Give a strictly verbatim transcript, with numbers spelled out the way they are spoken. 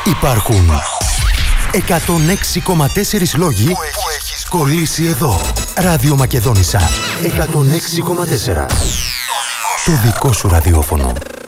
Υπάρχουν εκατόν έξι κόμμα τέσσερα λόγοι που έχεις κολλήσει εδώ. Ράδιο Μακεδόνισσα εκατόν έξι κόμμα τέσσερα. Το δικό σου ραδιόφωνο.